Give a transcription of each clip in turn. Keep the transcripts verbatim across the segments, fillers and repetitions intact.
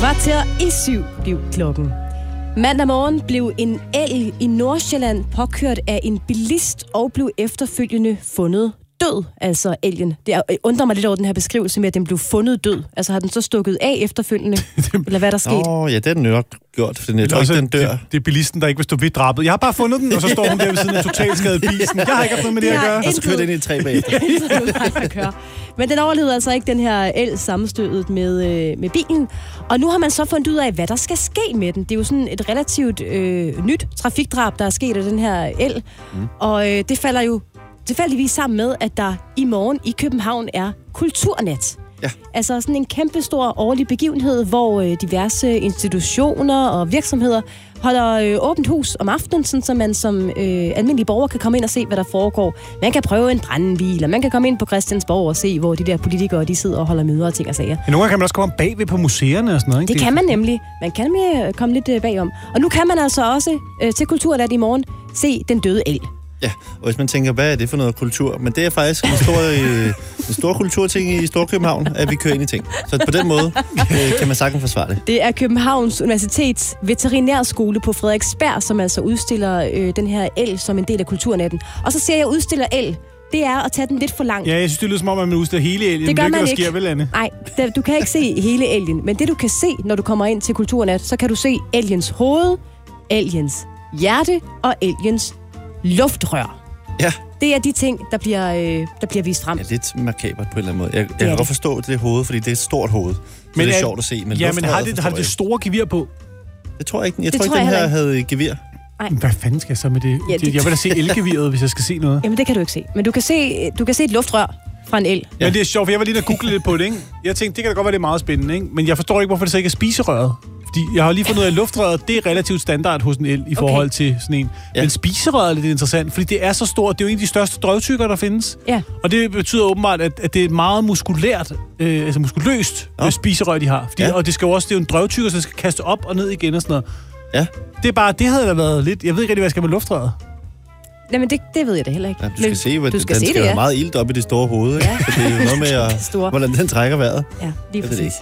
Kvarter i syv blev klokken. Mandag morgen blev en elg i Nordsjælland påkørt af en bilist og blev efterfølgende fundet død, altså elgen. Det undrer mig lidt over den her beskrivelse med, at den blev fundet død. Altså har den så stukket af efterfølgende? Eller hvad der skete? Åh, oh, ja, det er den jo nok gjort, for jeg tror ikke, den dør. Det, det er bilisten, der ikke vil stå ved drabet. Jeg har bare fundet den, og så står hun der ved siden af totalskadet bilisten. Jeg har ikke haft noget med det, det at gøre. Og så kører den ind i et træ bagefter. Men den overlevede altså ikke, den her elg, sammenstødet med, øh, med bilen. Og nu har man så fundet ud af, hvad der skal ske med den. Det er jo sådan et relativt øh, nyt trafikdrab, der er sket af den her elg. Mm. Og øh, det falder jo tilfældigvis sammen med, at der i morgen i København er kulturnat. Ja. Altså sådan en kæmpestor årlig begivenhed, hvor øh, diverse institutioner og virksomheder holder øh, åbent hus om aftenen, sådan, så man som øh, almindelig borger kan komme ind og se, hvad der foregår. Man kan prøve en brændenbil, og man kan komme ind på Christiansborg og se, hvor de der politikere de sidder og holder møder og ting og sager. Ja, nogle gange kan man også komme bagved på museerne og sådan noget, ikke? Det kan man nemlig. Man kan nemlig komme lidt øh, bagom. Og nu kan man altså også øh, til kulturnat i morgen se den døde elg. Ja, og hvis man tænker, hvad er det for noget kultur? Men det er faktisk en stor, øh, en stor kulturting i Storkøbenhavn, at vi kører ind i ting. Så på den måde øh, kan man sagtens forsvare det. Det er Københavns Universitets veterinærskole på Frederiksberg, som altså udstiller øh, den her elg som en del af kulturnatten. Og så ser jeg udstiller elg. Det er at tage den lidt for langt. Ja, jeg synes, det lyder som om, at man udstiller hele elgen. Det gør men det man ikke. ikke. Sker, vel, Anne? Nej, det, du kan ikke se hele elgen. Men det, du kan se, når du kommer ind til kulturnat, så kan du se elgens hoved, elgens hjerte og elgens luftrør. Ja. Det er de ting, der bliver, øh, der bliver vist frem. Ja, lidt makabert på en eller anden måde. Jeg, jeg kan godt forstå det, det hoved, fordi det er et stort hoved. Så men det er, er sjovt at se. Men ja, men har det, har det store gevir på? Det tror jeg ikke. Jeg det tror ikke, tror den jeg her havde gevir. Nej. Hvad fanden skal jeg så med det? Ja, det... Jeg vil da se elgeviret, hvis jeg skal se noget. Jamen, det kan du ikke se. Men du kan se, du kan se et luftrør fra en elg. Ja, men det er sjovt, for jeg var lige der google lidt på det, ikke? Jeg tænkte, det kan da godt være, det er meget spændende, ikke? Men jeg forstår ikke, hvorfor det så ikke er spiserøret. Fordi jeg har lige fundet ud af, at luftrøret, det er relativt standard hos en elg i forhold okay. til sådan en. Ja. Men spiserøret er lidt interessant, fordi det er så stort. Det er jo en af de største drøvtykker, der findes. Ja. Og det betyder åbenbart, at, at det er meget muskulært, øh, altså muskuløst ja. spiserør, de har. Fordi, ja. Og det skal jo også, det er jo en drøvtykker, så det skal kaste op og ned igen og sådan noget. Ja. Det er bare, det havde da været lidt. Jeg ved ikke rigtig, hvad jeg skal med luftrøret. Nej, men det, det ved jeg da heller ikke. Ja, du skal men, se, hvad, du skal den se skal det, ja. meget ilt op i det store hoved. Ja. Så det er jo noget med, at, hvordan den trækker vejret. Ja, lige præcis.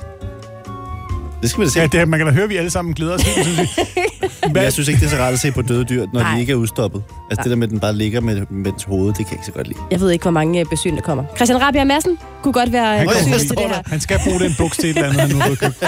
Det skal vi da se. Ja, det, man kan da høre, at vi alle sammen glæder os. Men jeg synes ikke, det er så rart at se på døde dyr, når Nej. de ikke er udstoppet. Altså Nej. det der med, at den bare ligger med, med dens hoved, det kan jeg ikke så godt lide. Jeg ved ikke, hvor mange besøgende kommer. Christian Rabjerg Madsen kunne godt være besøgende til det her. Han skal bruge den buks til et eller andet, han nu har købt.